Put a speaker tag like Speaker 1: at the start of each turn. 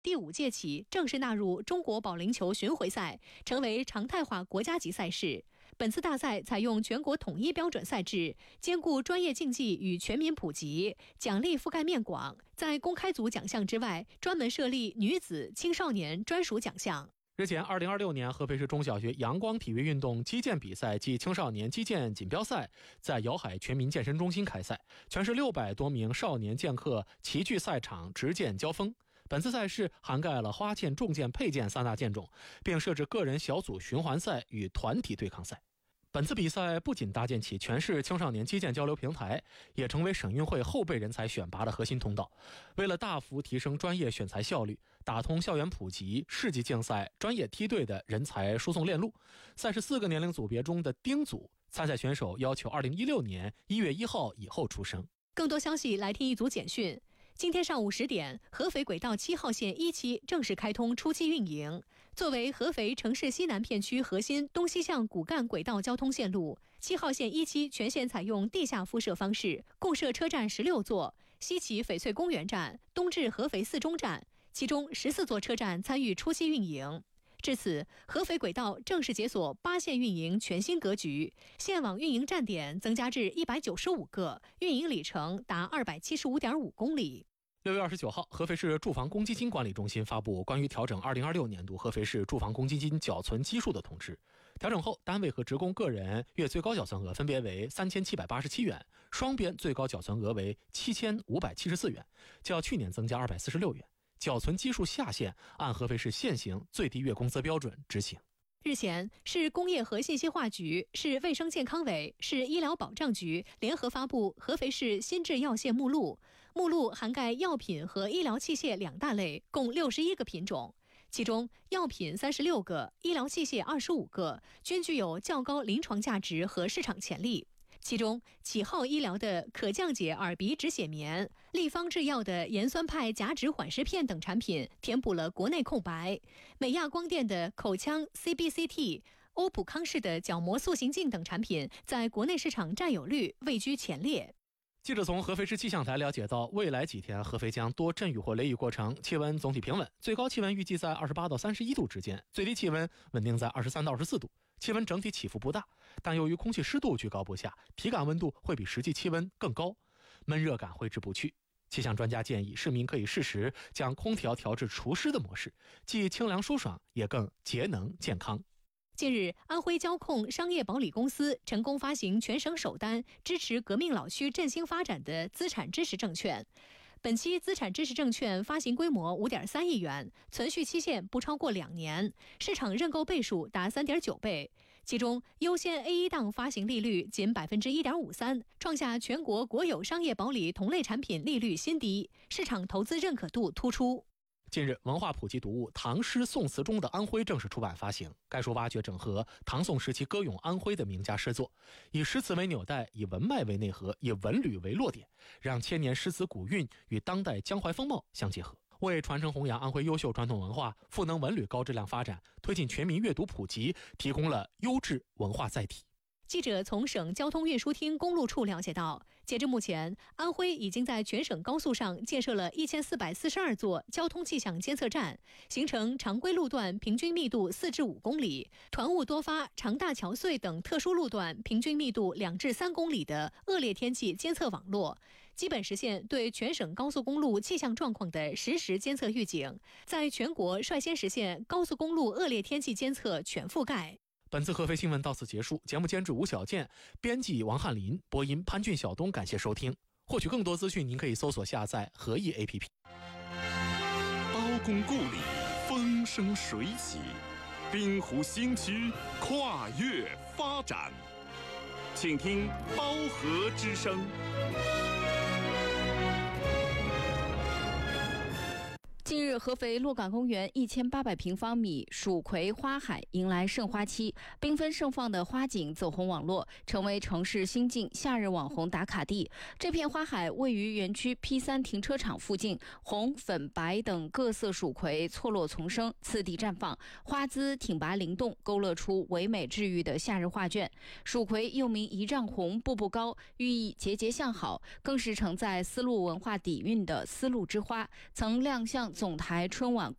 Speaker 1: 第5届起正式纳入中国保龄球巡回赛，成为常态化国家级赛事。本次大赛采用全国统一标准赛制，兼顾专业竞技与全民普及，奖励覆盖面广。在公开组奖项之外，专门设立女子、青少年专属奖项。
Speaker 2: 日前，2026年合肥市中小学阳光体育运动击剑比赛暨青少年击剑锦标赛在瑶海全民健身中心开赛，全市600多名少年剑客齐聚赛场执剑交锋。本次赛事涵盖了花剑、重剑、佩剑3大剑种，并设置个人、小组循环赛与团体对抗赛。本次比赛不仅搭建起全市青少年击剑交流平台，也成为省运会后备人才选拔的核心通道。为了大幅提升专业选材效率，打通校园普及、市级竞赛、专业梯队的人才输送链路，赛事4个年龄组别中的丁组参赛选手要求2016年1月1号以后出生。
Speaker 1: 更多消息来听一组简讯。今天上午10点，合肥轨道7号线1期正式开通初期运营。作为合肥城市西南片区核心东西向骨干轨道交通线路，7号线1期全线采用地下敷设方式，共设车站16座，西起翡翠公园站，东至合肥4中站，其中14座车站参与初期运营。至此，合肥轨道正式解锁8线运营全新格局，线网运营站点增加至195个，运营里程达275.5公里。
Speaker 2: 6月29号，合肥市住房公积金管理中心发布关于调整2026年度合肥市住房公积金缴存基数的通知。调整后，单位和职工个人月最高缴存额分别为3787元，双边最高缴存额为7574元，较去年增加246元。缴存基数下限按合肥市现行最低月工资标准执行。
Speaker 1: 日前，市工业和信息化局、市卫生健康委、市医疗保障局联合发布合肥市新制药械目录，目录涵盖药品和医疗器械2大类，共61个品种，其中药品36个，医疗器械25个，均具有较高临床价值和市场潜力。其中，启浩医疗的可降解耳鼻止血棉，立方制药的盐酸肽甲酯缓释片等产品填补了国内空白，美亚光电的口腔 CBCT、欧普康氏的角膜塑形镜等产品在国内市场占有率位居前列。
Speaker 2: 记者从合肥市气象台了解到，未来几天合肥将多阵雨或雷雨过程，气温总体平稳，最高气温预计在28到31度之间，最低气温稳定在23到24度，气温整体起伏不大，但由于空气湿度居高不下，体感温度会比实际气温更高，闷热感挥之不去。气象专家建议市民可以适时将空调调至除湿的模式，既清凉舒爽，也更节能健康。
Speaker 1: 近日，安徽交控商业保理公司成功发行全省首单支持革命老区振兴发展的资产支持证券。本期资产支持证券发行规模5.3亿元，存续期限不超过2年，市场认购倍数达3.9倍。其中，优先 A1 档发行利率仅 1.53%， 创下全国国有商业保理同类产品利率新低，市场投资认可度突出。
Speaker 2: 近日，文化普及读物《唐诗宋词中的安徽》正式出版发行。该书挖掘整合唐宋时期歌咏安徽的名家诗作，以诗词为纽带，以文脉为内核，以文旅为落点，让千年诗词古韵与当代江淮风貌相结合，为传承弘扬安徽优秀传统文化、赋能文旅高质量发展、推进全民阅读普及提供了优质文化载体。
Speaker 1: 记者从省交通运输厅公路处了解到，截至目前，安徽已经在全省高速上建设了1442座交通气象监测站，形成常规路段平均密度4至5公里，团务多发、长大桥隧等特殊路段平均密度2至3公里的恶劣天气监测网络，基本实现对全省高速公路气象状况的实时监测预警，在全国率先实现高速公路恶劣天气监测全覆盖。
Speaker 2: 本次合肥新闻到此结束，节目监制吴小健，编辑王翰林，播音潘俊晓东，感谢收听。获取更多资讯，您可以搜索下载合意 APP。
Speaker 3: 刀工故里，风生水起，滨湖新区跨越发展，请听包河之声。
Speaker 4: 近日，合肥洛岗公园1800平方米蜀葵花海迎来盛花期，缤纷盛放的花景走红网络，成为城市新晋夏日网红打卡地。这片花海位于园区 P3 停车场附近，红、粉、白等各色蜀葵错落丛生，次第绽放，花姿挺拔灵动，勾勒出唯美治愈的夏日画卷。蜀葵又名一丈红、步步高，寓意节节向好，更是承载丝路文化底蕴的丝路之花，曾亮相总台春晚